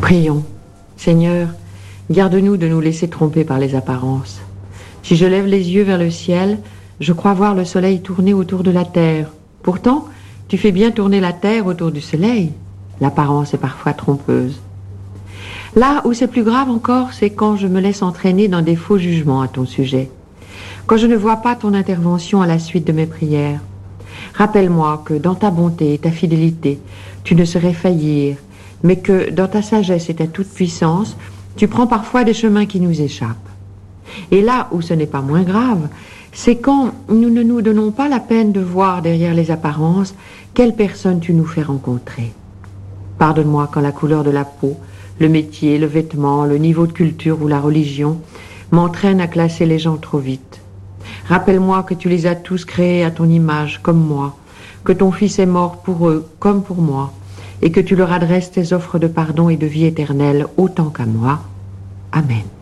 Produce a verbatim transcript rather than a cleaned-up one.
Prions. Seigneur, garde-nous de nous laisser tromper par les apparences. Si je lève les yeux vers le ciel, je crois voir le soleil tourner autour de la terre. Pourtant, tu fais bien tourner la terre autour du soleil. L'apparence est parfois trompeuse. Là où c'est plus grave encore, c'est quand je me laisse entraîner dans des faux jugements à ton sujet. Quand je ne vois pas ton intervention à la suite de mes prières. Rappelle-moi que dans ta bonté et ta fidélité, tu ne saurais faillir, mais que dans ta sagesse et ta toute-puissance, tu prends parfois des chemins qui nous échappent. Et là où ce n'est pas moins grave, c'est quand nous ne nous donnons pas la peine de voir derrière les apparences quelle personne tu nous fais rencontrer. Pardonne-moi quand la couleur de la peau, le métier, le vêtement, le niveau de culture ou la religion m'entraînent à classer les gens trop vite. Rappelle-moi que tu les as tous créés à ton image, comme moi, que ton Fils est mort pour eux, comme pour moi, et que tu leur adresses tes offres de pardon et de vie éternelle autant qu'à moi. Amen.